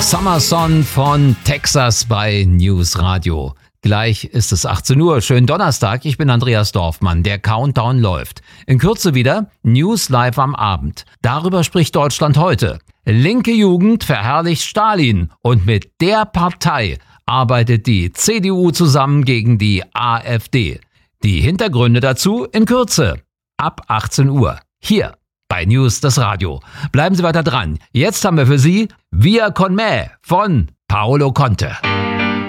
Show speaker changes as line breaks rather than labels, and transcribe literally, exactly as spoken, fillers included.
Summer Son von Texas bei News Radio. Gleich ist es achtzehn Uhr. Schönen Donnerstag. Ich bin Andreas Dorfmann. Der Countdown läuft. In Kürze wieder News live am Abend. Darüber spricht Deutschland heute. Linke Jugend verherrlicht Stalin und mit der Partei arbeitet die C D U zusammen gegen die AfD. Die Hintergründe dazu in Kürze. Ab achtzehn Uhr. Hier bei News das Radio. Bleiben Sie weiter dran. Jetzt haben wir für Sie Via con me von Paolo Conte.